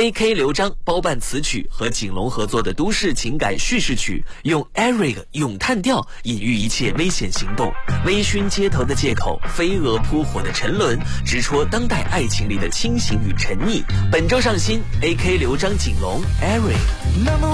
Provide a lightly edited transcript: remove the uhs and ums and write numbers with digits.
AK 刘璋包办词曲和景龙合作的都市情感叙事曲，用 Eric 咏叹调隐喻一切危险行动，微醺街头的借口，飞蛾扑火的沉沦，直戳当代爱情里的清醒与沉溺。本周上新 AK 刘璋景龙 Eric。